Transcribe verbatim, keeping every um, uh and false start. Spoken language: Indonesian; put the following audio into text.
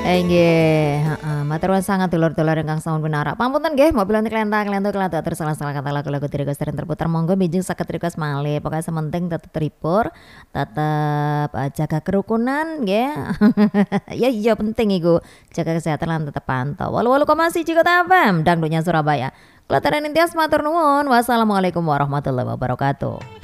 Eh nggih, heeh, matur nuwun sanget dulur-dulur ingkang sampun pinara. Pamunten nggih, mobil nanti klentang-klentuk kelatu atur salah-salah kata lagu-lagu request sering terputar. Monggo bijing saged request malih. Pokoke sementing tetep terhibur, tetep uh, jaga kerukunan nggih. Ya iya penting iku. Jaga kesehatan lan tetep pantau. walu walu koma siji Kota F M, dangdutnya Surabaya. Kelataran Intias matur nuwun. Wassalamualaikum warahmatullahi wabarakatuh.